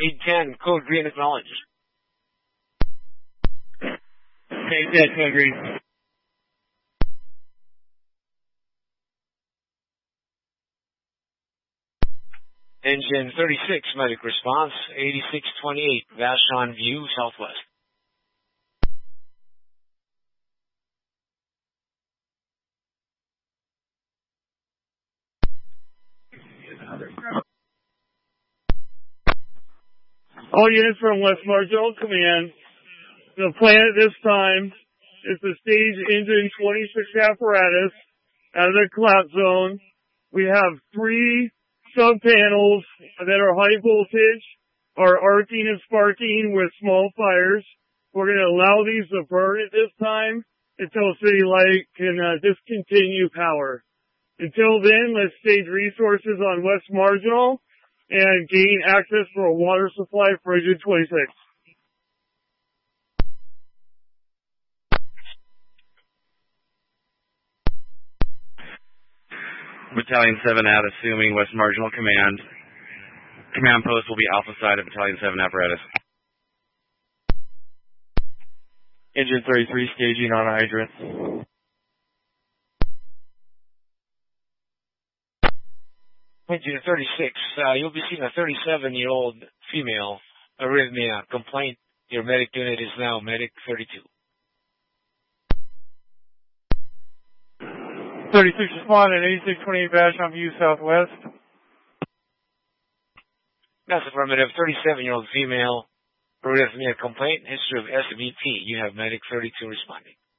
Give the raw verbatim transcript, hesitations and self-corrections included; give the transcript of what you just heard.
eight ten, code green acknowledged. Okay, yeah, code green. Engine thirty-six, medic response, eighty-six twenty-eight, Vashon View, southwest. All units from West Marginal Command. The plan at this time is to stage engine twenty-six apparatus out of the collapse zone. We have three sub-panels that are high voltage, are arcing and sparking with small fires. We're going to allow these to burn at this time until City Light can uh, discontinue power. Until then, let's stage resources on West Marginal and gain access for a water supply for Engine twenty-six. Battalion seven at assuming West Marginal Command. Command post will be Alpha side of Battalion seven apparatus. Engine thirty-three staging on hydrant. Engine thirty-six, uh, you'll be seeing a thirty-seven-year-old female arrhythmia complaint. Your medic unit is now medic thirty-two. thirty-six responding, eighty-six twenty-eight Vashon View, southwest. That's affirmative. thirty-seven-year-old female arrhythmia complaint. History of S V T. You have medic thirty-two responding.